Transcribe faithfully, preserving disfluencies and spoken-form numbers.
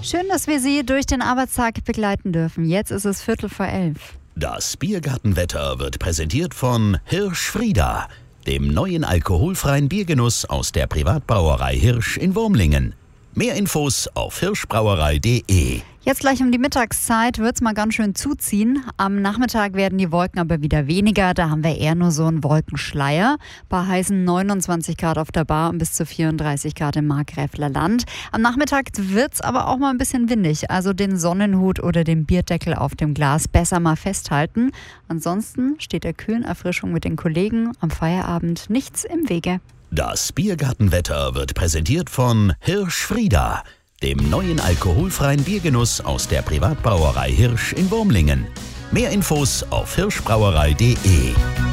Schön, dass wir Sie durch den Arbeitstag begleiten dürfen. Jetzt ist es Viertel vor elf. Das Biergartenwetter wird präsentiert von Hirsch Frieda, dem neuen alkoholfreien Biergenuss aus der Privatbrauerei Hirsch in Wurmlingen. Mehr Infos auf hirschbrauerei punkt de. Jetzt gleich um die Mittagszeit wird es mal ganz schön zuziehen. Am Nachmittag werden die Wolken aber wieder weniger. Da haben wir eher nur so einen Wolkenschleier. Bei heißen neunundzwanzig Grad auf der Bar und bis zu vierunddreißig Grad im Markgräfler Land. Am Nachmittag wird es aber auch mal ein bisschen windig. Also den Sonnenhut oder den Bierdeckel auf dem Glas besser mal festhalten. Ansonsten steht der kühlen Erfrischung mit den Kollegen am Feierabend nichts im Wege. Das Biergartenwetter wird präsentiert von Hirsch Frieda, dem neuen alkoholfreien Biergenuss aus der Privatbrauerei Hirsch in Wurmlingen. Mehr Infos auf hirschbrauerei punkt de.